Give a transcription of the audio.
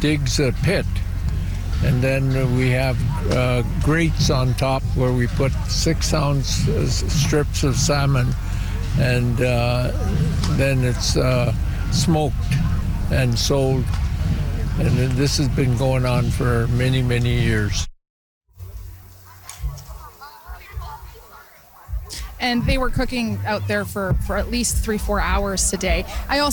digs a pit, and then we have grates on top where we put 6-ounce strips of salmon, and then it's smoked and sold. And this has been going on for many, many years. And they were cooking out there for at least 3-4 hours today. I also